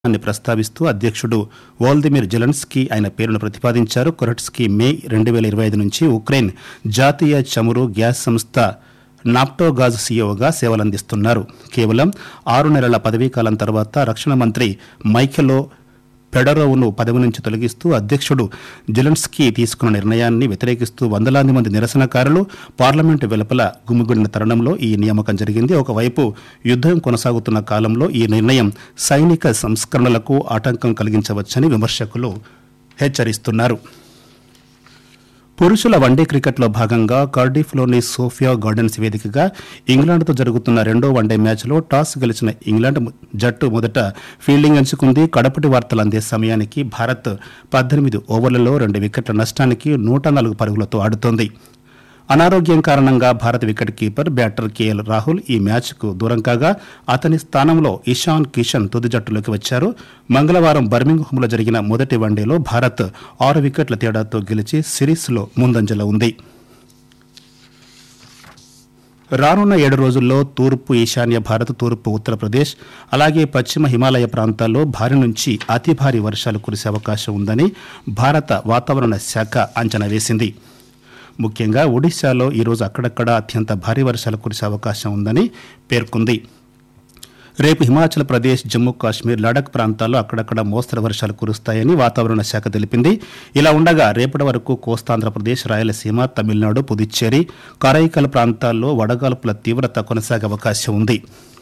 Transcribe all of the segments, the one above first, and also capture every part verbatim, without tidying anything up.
అని ప్రస్తావిస్తూ అధ్యక్షుడు వోల్దిమిర్ జెలెన్స్కీ ఆయన పేరును ప్రతిపాదించారు. కొరెట్స్కీ మే రెండు వేల ఇరవై ఐదు నుంచి ఉక్రెయిన్ జాతీయ చమురు గ్యాస్ సంస్థ నాఫ్టోగాజ్ సీఈఓగా సేవలందిస్తున్నారు. కేవలం ఆరు నెలల పదవీకాలం తర్వాత రక్షణ మంత్రి మైఖెలో ఫెడరోవ్ను పదవి నుంచి తొలగిస్తూ అధ్యక్షుడు జెలెన్స్కీ తీసుకున్న నిర్ణయాన్ని వ్యతిరేకిస్తూ వందలాది మంది నిరసనకారులు పార్లమెంటు వెలుపల గుమిగూడిన తరుణంలో ఈ నియామకం జరిగింది. ఒకవైపు యుద్దం కొనసాగుతున్న కాలంలో ఈ నిర్ణయం సైనిక సంస్కరణలకు ఆటంకం కలిగించవచ్చని విమర్శకులు హెచ్చరిస్తున్నారు. పురుషుల వన్డే క్రికెట్లో భాగంగా కార్డిఫ్లోని సోఫియా గార్డెన్స్ వేదికగా ఇంగ్లాండ్తో జరుగుతున్న రెండో వన్డే మ్యాచ్లో టాస్ గెలిచిన ఇంగ్లాండ్ జట్టు మొదట ఫీల్డింగ్ ఎంచుకుంది. కడపటి వార్తలు అందే సమయానికి భారత్ పద్దెనిమిది ఓవర్లలో రెండు వికెట్ల నష్టానికి నూట నాలుగు పరుగులతో ఆడుతోంది. అనారోగ్యం కారణంగా భారత wicket keeper batter KL Rahul ఈ మ్యాచ్కు దూరం కాగా అతని స్థానంలో ఇషాన్ కిషన్ తుది జట్టులోకి వచ్చారు. మంగళవారం బర్మింగ్హామ్లో జరిగిన మొదటి వన్డేలో భారత్ ఆరు వికెట్ల తేడాతో గెలిచి సిరీస్లో ముందంజలో ఉంది. రానున్న ఏడు రోజుల్లో తూర్పు ఈశాన్య భారత్, తూర్పు ఉత్తరప్రదేశ్ అలాగే పశ్చిమ హిమాలయ ప్రాంతాల్లో భారీ నుంచి అతి భారీ వర్షాలు కురిసే అవకాశం ఉందని భారత వాతావరణ శాఖ అంచనా వేసింది. ముఖ్యంగా ఒడిశాలో ఈరోజు అక్కడక్కడ అత్యంత భారీ వర్షాలు కురిసే అవకాశం ఉందని పేర్కొంది. రేపు హిమాచల్ ప్రదేశ్, జమ్మూ కాశ్మీర్, లడాక్ ప్రాంతాల్లో అక్కడక్కడ మోస్తరు వర్షాలు కురుస్తాయని వాతావరణ శాఖ తెలిపింది. ఇలా ఉండగా రేపటి వరకు కోస్తాంధ్రప్రదేశ్, రాయలసీమ, తమిళనాడు, పుదుచ్చేరి, కరైకల్ ప్రాంతాల్లో వడగాల్పుల తీవ్రత కొనసాగే అవకాశం ఉంది.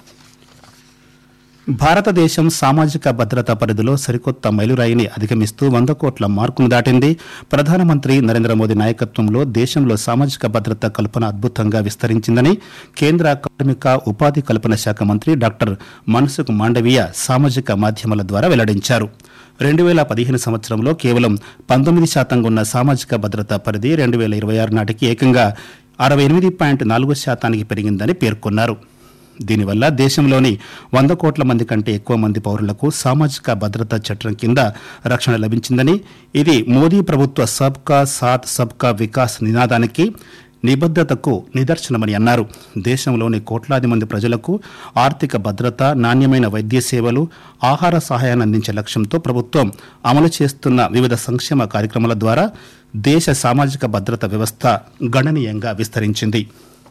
భారతదేశం సామాజిక భద్రతా పరిధిలో సరికొత్త మైలురాయిని అధిగమిస్తూ వంద కోట్ల మార్కును దాటింది. ప్రధానమంత్రి నరేంద్ర మోదీ నాయకత్వంలో దేశంలో సామాజిక భద్రతా కల్పన అద్భుతంగా విస్తరించిందని కేంద్ర కార్మిక ఉపాధి కల్పన శాఖ మంత్రి డాక్టర్ మన్సుఖ్ మాండవీయ సామాజిక మాధ్యమాల ద్వారా వెల్లడించారు. రెండు వేల పదిహేను సంవత్సరంలో కేవలం పంతొమ్మిది శాతంగా ఉన్న సామాజిక భద్రతా పరిధి రెండు వేల ఇరవై ఆరు నాటికి ఏకంగా అరవై ఎనిమిది పాయింట్ నాలుగు శాతానికి పెరిగిందని పేర్కొన్నారు. దీనివల్ల దేశంలోని వంద కోట్ల మంది కంటే ఎక్కువ మంది పౌరులకు సామాజిక భద్రతా చట్టం కింద రక్షణ లభించిందని, ఇది మోదీ ప్రభుత్వ సబ్కా సాత్ సబ్కా వికాస్ నినాదానికి నిబద్ధతకు నిదర్శనమని అన్నారు. దేశంలోని కోట్లాది మంది ప్రజలకు ఆర్థిక భద్రత, నాణ్యమైన వైద్య సేవలు, ఆహార సహాయాన్ని అందించే లక్ష్యంతో ప్రభుత్వం అమలు చేస్తున్న వివిధ సంక్షేమ కార్యక్రమాల ద్వారా దేశ సామాజిక భద్రతా వ్యవస్థ గణనీయంగా విస్తరించింది.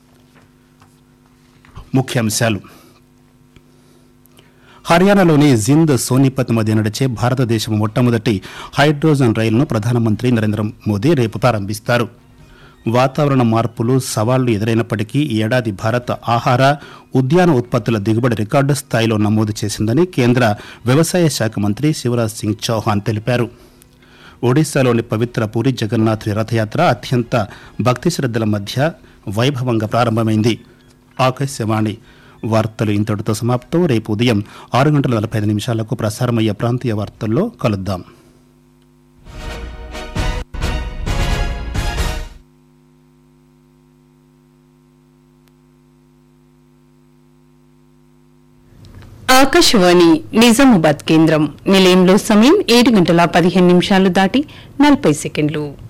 ముఖ్యాంశాలు. హర్యానాలోని జింద్ సోనిపత్ మధ్య నడిచే భారతదేశం మొట్టమొదటి హైడ్రోజన్ రైలును ప్రధానమంత్రి నరేంద్ర మోదీ రేపు ప్రారంభిస్తారు. వాతావరణ మార్పులు సవాళ్లు ఎదురైనప్పటికీ ఈ ఏడాది భారత్ ఆహార, ఉద్యాన ఉత్పత్తుల దిగుబడి రికార్డు స్థాయిలో నమోదు చేసిందని కేంద్ర వ్యవసాయ శాఖ మంత్రి శివరాజ్ సింగ్ చౌహాన్ తెలిపారు. ఒడిశాలోని పవిత్ర పూరి జగన్నాథుని రథయాత్ర అత్యంత భక్తి శ్రద్ధల మధ్య వైభవంగా ప్రారంభమైంది. ఆకాశవాణి వార్తలు ఇంతటితో సమాప్తం. రేపు ఉదయం ఆరు గంటల నలభై ఐదు నిమిషాలకు ప్రసారమయ్యే ప్రాంతీయ వార్తల్లో కలుద్దాం. ఆకాశవాణి నిజామాబాద్ కేంద్రం. నిలయంలో సమయం ఏడు గంటల పదిహేను నిమిషాలు దాటి నలభై సెకండ్లు.